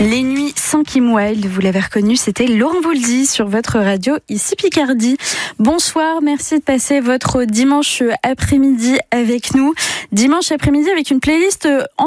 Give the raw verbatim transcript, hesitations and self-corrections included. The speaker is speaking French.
Les nuits sans Kim Wilde, vous l'avez reconnu, c'était Laurent Voulzy sur votre radio, ici Picardie. Bonsoir, merci de passer votre dimanche après-midi avec nous. Dimanche après-midi avec une playlist